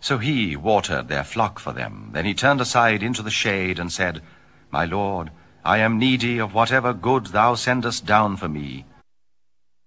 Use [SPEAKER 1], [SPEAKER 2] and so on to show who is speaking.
[SPEAKER 1] So he watered their flock for them. Then he turned aside into the shade and said, My lord, I am needy of whatever good thou sendest down for me.